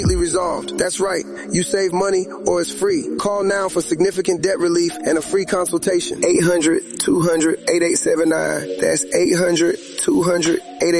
Resolved. That's right. You save money or it's free. Call now for significant debt relief and a free consultation. 800-200-8879. That's 800-200-8879.